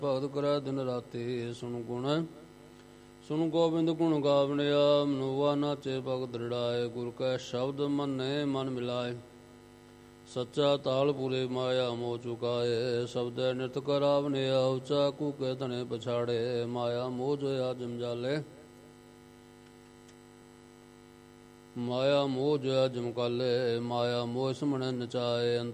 ਭਗਤ ਕਰੈ ਦਿਨ ਰਾਤੀ ਸੁਣ ਗੁਣ ਸੁਣ ਗੋਬਿੰਦ ਗੁਣ ਗਾਵਣਿਆ ਮਨੁਆ ਨਾਚੇ ਭਗਤ ਦ੍ਰਿੜਾਏ ਗੁਰ ਕੈ ਸ਼ਬਦ ਮੰਨੇ ਮਨ ਮਿਲਾਏ ਸੱਚਾ ਤਾਲ ਪੂਰੇ ਮਾਇਆ ਮੋਹ ਚੁਕਾਏ ਸ਼ਬਦੈ ਨਿਰਤ ਕਰਾਵਣਿਆ ਉੱਚਾ ਕੂਕੇ ਧਨੇ ਪਛਾੜੇ ਮਾਇਆ ਮੋਹ ਜੋਇਆ ਜਮਜਾਲੇ ਮਾਇਆ ਮੋਹ ਜੋਇਆ ਜਮਕਾਲੇ ਮਾਇਆ ਮੋਹ ਸਮਣ ਨਚਾਏ